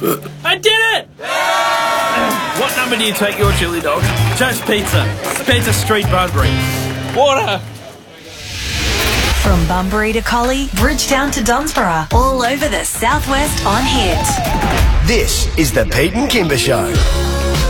I did it! What number do you take your chili dog? Just pizza. Spencer Street, Bunbury. Water! From Bunbury to Collie, Bridgetown to Dunsborough, all over the Southwest on Hit. This is the Pete and Kimber Show.